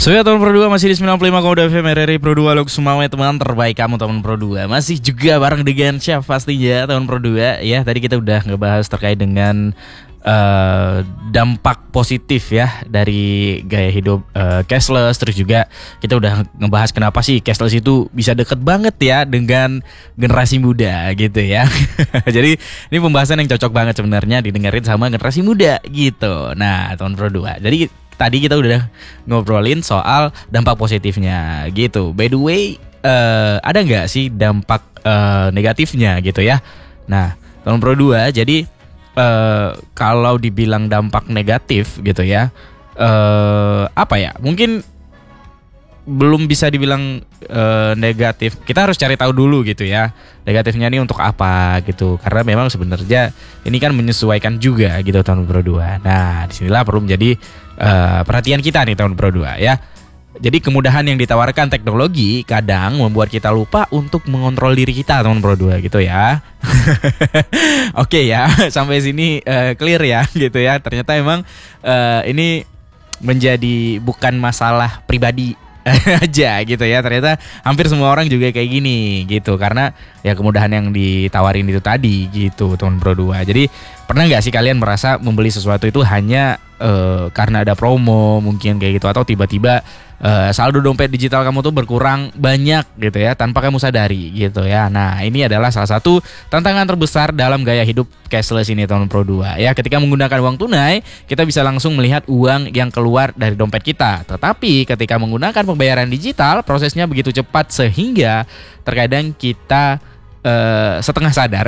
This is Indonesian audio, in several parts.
Soalnya tahun Pro 2 masih di 95,2 FM RRI Pro 2 Lok Sumawe, teman terbaik kamu tahun Pro 2. Masih juga bareng dengan Chef pastinya tahun Pro 2. Ya, tadi kita udah ngebahas terkait dengan dampak positif ya dari gaya hidup cashless. Terus juga kita udah ngebahas kenapa sih cashless itu bisa deket banget ya dengan generasi muda gitu ya. Jadi ini pembahasan yang cocok banget sebenarnya didengerin sama generasi muda gitu. Nah, tahun Pro 2. Jadi tadi kita udah ngobrolin soal dampak positifnya gitu. By the way, ada nggak sih dampak negatifnya gitu ya? Nah, tahun Pro 2 jadi kalau dibilang dampak negatif gitu ya, apa ya? Mungkin belum bisa dibilang negatif. Kita harus cari tahu dulu gitu ya. Negatifnya ini untuk apa gitu. Karena memang sebenarnya ini kan menyesuaikan juga gitu tahun Pro 2. Nah, disinilah perlu menjadi perhatian kita nih tahun Pro 2 ya. Jadi kemudahan yang ditawarkan teknologi kadang membuat kita lupa untuk mengontrol diri kita tahun Pro 2 gitu ya. Oke ya, sampai sini clear ya gitu ya. Ternyata emang ini menjadi bukan masalah pribadi aja gitu ya. Ternyata hampir semua orang juga kayak gini gitu. Karena ya kemudahan yang ditawarin itu tadi gitu tahun Pro 2. Jadi pernah gak sih kalian merasa membeli sesuatu itu hanya karena ada promo mungkin kayak gitu, atau tiba-tiba saldo dompet digital kamu tuh berkurang banyak gitu ya tanpa kamu sadari gitu ya. Nah, ini adalah salah satu tantangan terbesar dalam gaya hidup cashless ini tahun Pro 2 ya. Ketika menggunakan uang tunai, kita bisa langsung melihat uang yang keluar dari dompet kita. Tetapi ketika menggunakan pembayaran digital, prosesnya begitu cepat sehingga terkadang kita setengah sadar.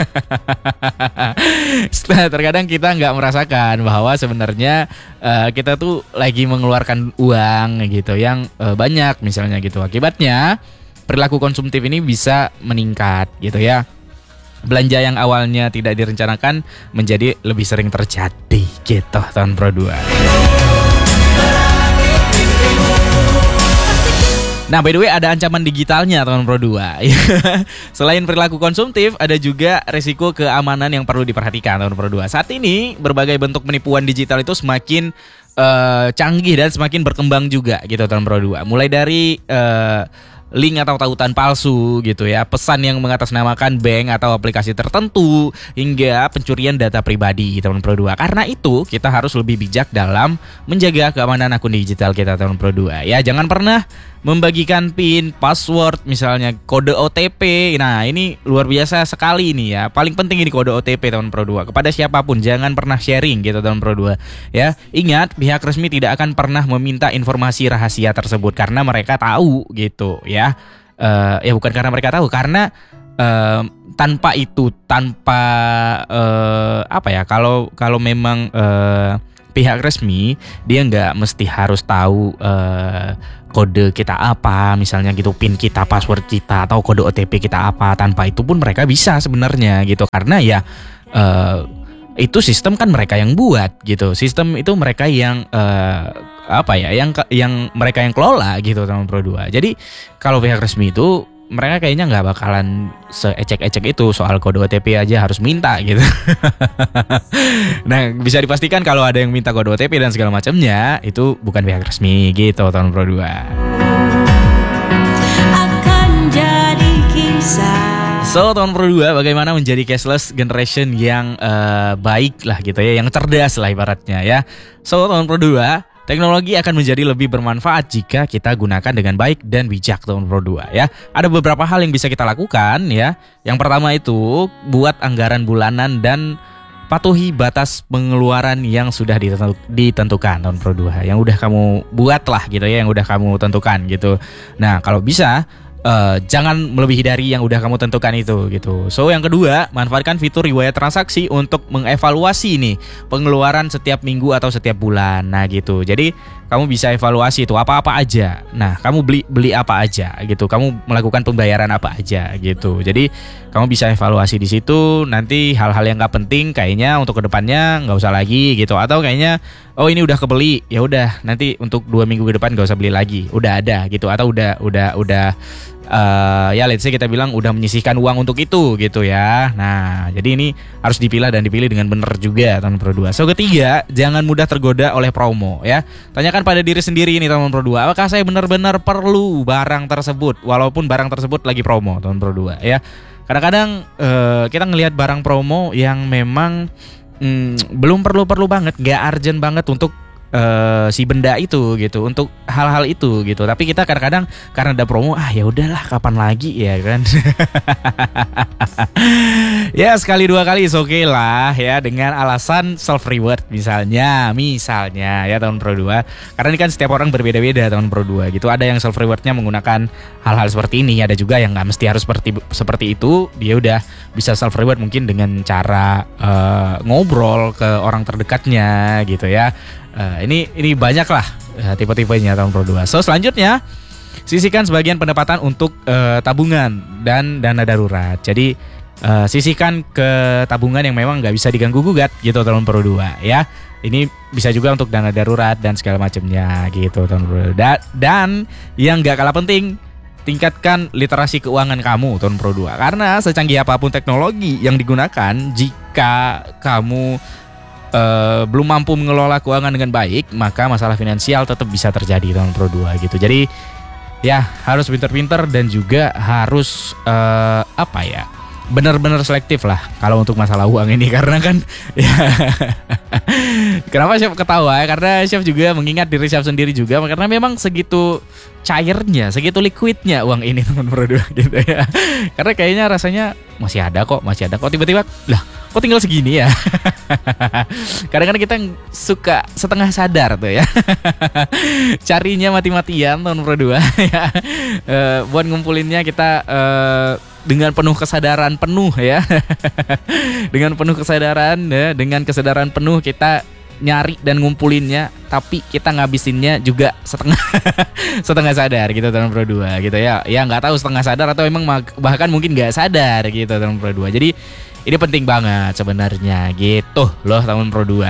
Terkadang kita nggak merasakan bahwa sebenarnya kita tuh lagi mengeluarkan uang gitu yang banyak misalnya gitu. Akibatnya perilaku konsumtif ini bisa meningkat gitu ya. Belanja yang awalnya tidak direncanakan menjadi lebih sering terjadi gitu tahun Pro 2. Nah, by the way, ada ancaman digitalnya tahun Pro 2. Selain perilaku konsumtif, ada juga resiko keamanan yang perlu diperhatikan tahun Pro 2. Saat ini, berbagai bentuk penipuan digital itu semakin canggih dan semakin berkembang juga gitu tahun Pro 2. Mulai dari link atau tautan palsu gitu ya, pesan yang mengatasnamakan bank atau aplikasi tertentu, hingga pencurian data pribadi tahun Pro 2. Karena itu kita harus lebih bijak dalam menjaga keamanan akun digital kita tahun Pro 2 ya. Jangan pernah membagikan PIN, password, misalnya kode OTP. Nah, ini luar biasa sekali ini ya. Paling penting ini kode OTP tahun Pro 2 kepada siapapun. Jangan pernah sharing gitu tahun Pro 2 ya. Ingat, pihak resmi tidak akan pernah meminta informasi rahasia tersebut karena mereka tahu gitu ya. Ya bukan karena mereka tahu, karena tanpa itu, tanpa apa ya, kalau memang pihak resmi dia nggak mesti harus tahu kode kita apa, misalnya gitu, PIN kita, password kita, atau kode OTP kita apa. Tanpa itu pun mereka bisa sebenarnya gitu, karena ya itu sistem kan mereka yang buat gitu. Sistem itu mereka yang apa ya, yang mereka yang kelola gitu tahun Pro 2. Jadi kalau pihak resmi itu mereka kayaknya nggak bakalan seecek-ecek itu soal kode OTP aja harus minta gitu. Nah, bisa dipastikan kalau ada yang minta kode OTP dan segala macamnya itu bukan pihak resmi gitu tahun Pro 2. Akan jadi kisah. So, tahun Pro 2 bagaimana menjadi cashless generation yang baik lah gitu ya, yang cerdas lah ibaratnya ya. So, tahun Pro 2, teknologi akan menjadi lebih bermanfaat jika kita gunakan dengan baik dan bijak tahun Pro 2 ya. Ada beberapa hal yang bisa kita lakukan ya. Yang pertama itu buat anggaran bulanan dan patuhi batas pengeluaran yang sudah ditentukan tahun Pro 2. Yang udah kamu buat lah gitu ya, yang udah kamu tentukan gitu. Nah, kalau bisa jangan melebihi dari yang udah kamu tentukan itu gitu. So, yang kedua, manfaatkan fitur riwayat transaksi untuk mengevaluasi nih pengeluaran setiap minggu atau setiap bulan. Nah gitu. Jadi kamu bisa evaluasi itu apa-apa aja. Nah, kamu beli apa aja gitu. Kamu melakukan pembayaran apa aja gitu. Jadi kamu bisa evaluasi di situ. Nanti hal-hal yang nggak penting kayaknya untuk kedepannya nggak usah lagi gitu. Atau kayaknya ini udah kebeli, ya udah nanti untuk 2 minggu ke depan nggak usah beli lagi. Udah ada gitu. Atau udah ya let's say kita bilang udah menyisihkan uang untuk itu gitu ya. Nah, jadi ini harus dipilih dan dipilih dengan benar juga teman Pro 2. So ketiga, jangan mudah tergoda oleh promo ya. Tanyakan pada diri sendiri ini teman Pro 2, apakah saya benar-benar perlu barang tersebut walaupun barang tersebut lagi promo teman Pro 2 ya. Kadang-kadang kita ngelihat barang promo yang memang belum perlu-perlu banget, gak urgent banget untuk si benda itu gitu, untuk hal-hal itu gitu. Tapi kita kadang-kadang karena ada promo, ya udahlah kapan lagi ya kan. Ya sekali dua kali is okay lah ya, dengan alasan self reward misalnya ya teman Pro 2. Karena ini kan setiap orang berbeda-beda teman Pro 2 gitu. Ada yang self rewardnya menggunakan hal-hal seperti ini, ada juga yang nggak mesti harus seperti itu. Dia udah bisa self reward mungkin dengan cara ngobrol ke orang terdekatnya gitu ya. Ini banyak lah tipe-tipenya tahun Pro 2. So selanjutnya, sisihkan sebagian pendapatan untuk tabungan dan dana darurat. Jadi sisihkan ke tabungan yang memang nggak bisa diganggu gugat gitu tahun Pro 2 ya. Ini bisa juga untuk dana darurat dan segala macamnya gitu tahun Pro 2. Dan yang nggak kalah penting, tingkatkan literasi keuangan kamu tahun Pro 2. Karena secanggih apapun teknologi yang digunakan, jika kamu belum mampu mengelola keuangan dengan baik, maka masalah finansial tetap bisa terjadi tahun Pro 2 gitu. Jadi ya harus pinter-pinter dan juga harus benar-benar selektif lah kalau untuk masalah uang ini. Karena kan ya kenapa Chef ketawa ya? Karena Chef juga mengingat diri Chef sendiri juga, karena memang segitu cairnya, segitu liquidnya uang ini teman Pro 2 gitu ya. Karena kayaknya rasanya masih ada kok tiba-tiba lah kok tinggal segini ya. Kadang-kadang kita suka setengah sadar tuh ya. Carinya mati-matian tahun Pro 2 ya. Buat ngumpulinnya kita dengan penuh kesadaran penuh ya. Dengan penuh kesadaran ya, dengan kesadaran penuh kita nyari dan ngumpulinnya, tapi kita ngabisinnya juga setengah sadar gitu teman Pro 2 gitu ya. Ya nggak tahu setengah sadar atau emang bahkan mungkin nggak sadar gitu teman Pro 2. Jadi ini penting banget sebenarnya gitu loh teman Pro 2.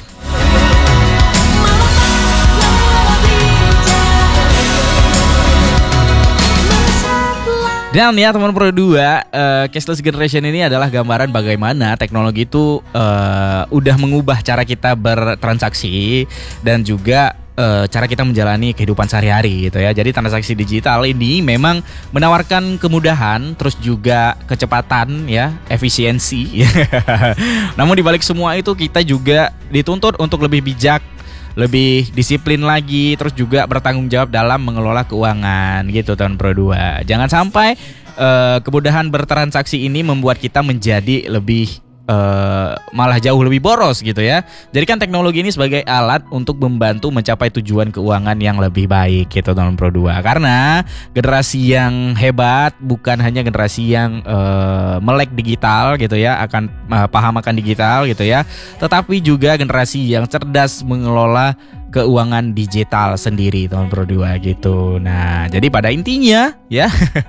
Dan ya teman Pro 2, cashless generation ini adalah gambaran bagaimana teknologi itu udah mengubah cara kita bertransaksi dan juga cara kita menjalani kehidupan sehari-hari gitu ya. Jadi transaksi digital ini memang menawarkan kemudahan, terus juga kecepatan ya, efisiensi. Namun dibalik semua itu kita juga dituntut untuk lebih bijak, lebih disiplin lagi, terus juga bertanggung jawab dalam mengelola keuangan gitu tahun Pro 2. Jangan sampai kemudahan bertransaksi ini membuat kita menjadi lebih malah jauh lebih boros gitu ya. Jadikan teknologi ini sebagai alat untuk membantu mencapai tujuan keuangan yang lebih baik gitu tahun Pro 2. Karena generasi yang hebat bukan hanya generasi yang melek digital gitu ya, akan paham akan digital gitu ya, tetapi juga generasi yang cerdas mengelola keuangan digital sendiri tahun Pro 2 gitu. Nah, jadi pada intinya ya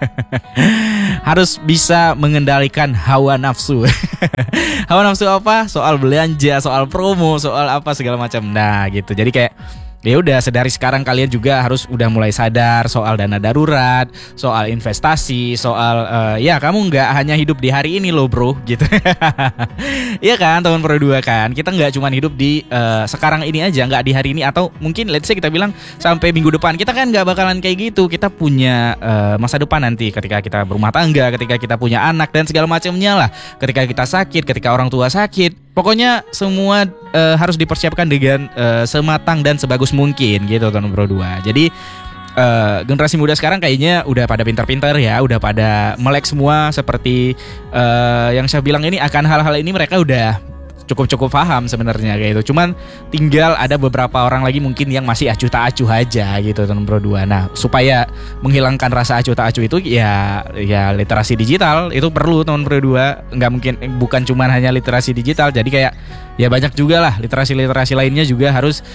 harus bisa mengendalikan hawa nafsu. Hawa nafsu apa? Soal belanja, soal promo, soal apa segala macam. Nah, gitu. Jadi kayak ya udah, sedari sekarang kalian juga harus udah mulai sadar soal dana darurat, soal investasi, soal ya kamu nggak hanya hidup di hari ini loh bro gitu. Iya kan teman Pro 2 kan, kita nggak cuma hidup di sekarang ini aja, nggak di hari ini, atau mungkin let's say kita bilang sampai minggu depan, kita kan nggak bakalan kayak gitu. Kita punya masa depan nanti ketika kita berumah tangga, ketika kita punya anak dan segala macamnya lah, ketika kita sakit, ketika orang tua sakit. Pokoknya semua harus dipersiapkan dengan sematang dan sebagus mungkin gitu teman Pro 2. Jadi generasi muda sekarang kayaknya udah pada pintar-pintar ya, udah pada melek semua seperti yang saya bilang ini. Akan hal-hal ini mereka udah cukup paham sebenarnya kayak itu. Cuman tinggal ada beberapa orang lagi mungkin yang masih acuh tak acuh aja gitu teman Pro 2. Nah, supaya menghilangkan rasa acuh tak acuh itu ya literasi digital itu perlu teman Pro 2. Nggak mungkin, bukan cuman hanya literasi digital. Jadi kayak ya banyak juga lah literasi lainnya juga harus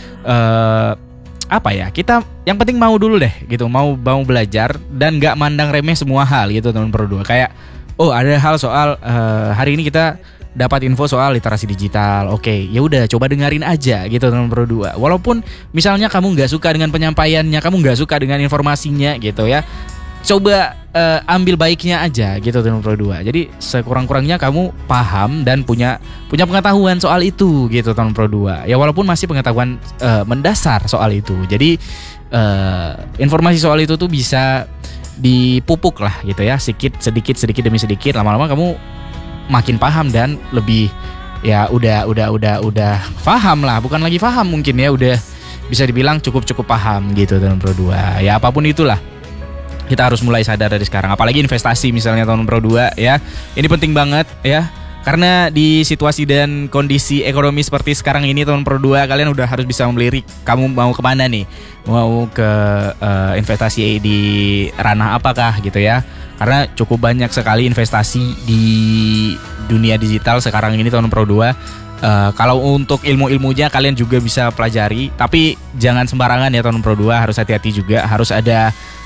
kita yang penting mau dulu deh gitu, mau belajar dan nggak mandang remeh semua hal gitu teman Pro 2. Kayak ada hal soal hari ini kita dapat info soal literasi digital. Oke, ya udah coba dengerin aja gitu teman Pro 2. Walaupun misalnya kamu nggak suka dengan penyampaiannya, kamu nggak suka dengan informasinya gitu ya, coba ambil baiknya aja gitu teman Pro 2. Jadi sekurang-kurangnya kamu paham dan punya pengetahuan soal itu gitu teman Pro 2. Ya walaupun masih pengetahuan mendasar soal itu. Jadi informasi soal itu tuh bisa dipupuk lah gitu ya, sedikit demi sedikit, lama-lama kamu makin paham dan lebih ya udah paham lah, bukan lagi paham mungkin ya, udah bisa dibilang cukup paham gitu teman Pro 2. Ya apapun itulah, kita harus mulai sadar dari sekarang. Apalagi investasi misalnya teman Pro 2 ya. Ini penting banget ya. Karena di situasi dan kondisi ekonomi seperti sekarang ini teman Pro 2, kalian udah harus bisa melirik kamu mau kemana nih. Mau ke investasi di ranah apakah gitu ya. Karena cukup banyak sekali investasi di dunia digital sekarang ini teman Pro 2. Kalau untuk ilmu-ilmunya kalian juga bisa pelajari, tapi jangan sembarangan ya teman Pro 2, harus hati-hati juga, harus ada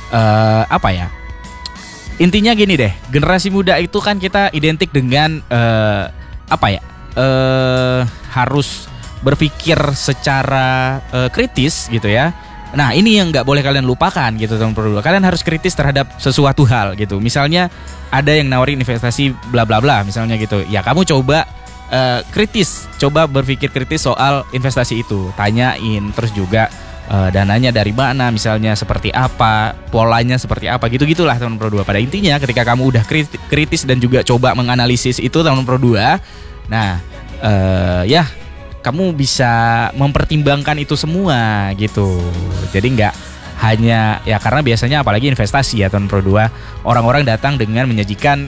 intinya gini deh, generasi muda itu kan kita identik dengan harus berpikir secara kritis gitu ya. Nah ini yang nggak boleh kalian lupakan gitu teman Pro 2. Kalian harus kritis terhadap sesuatu hal gitu. Misalnya ada yang nawarin investasi bla bla bla misalnya gitu, ya kamu coba kritis, coba berpikir kritis soal investasi itu, tanyain terus juga dananya dari mana, misalnya seperti apa, polanya seperti apa, gitu-gitulah teman Pro 2. Pada intinya ketika kamu udah kritis dan juga coba menganalisis itu teman Pro 2, nah ya kamu bisa mempertimbangkan itu semua gitu. Jadi nggak hanya ya, karena biasanya apalagi investasi ya teman Pro 2, orang-orang datang dengan menyajikan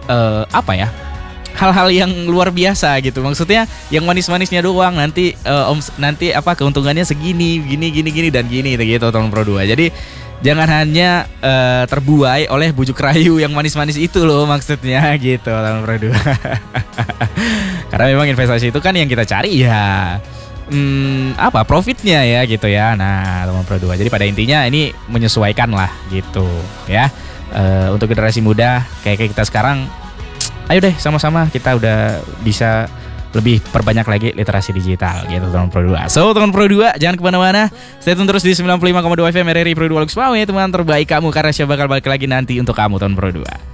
hal-hal yang luar biasa gitu. Maksudnya yang manis-manisnya doang, nanti keuntungannya segini, gini dan gini gitu teman Pro 2. Jadi jangan hanya terbuai oleh bujuk rayu yang manis-manis itu loh maksudnya gitu teman Pro 2. Karena memang investasi itu kan yang kita cari ya profitnya ya gitu ya. Nah teman Pro 2, jadi pada intinya ini menyesuaikan lah gitu ya. Untuk generasi muda kayak kita sekarang, ayo deh sama-sama kita udah bisa lebih perbanyak lagi literasi digital gitu teman Pro 2. So teman Pro 2, jangan kemana-mana, stay tune terus di 95,2 FM RRI Pro 2 Lux Pawe, teman terbaik kamu, karena siapa bakal balik lagi nanti untuk kamu teman Pro 2.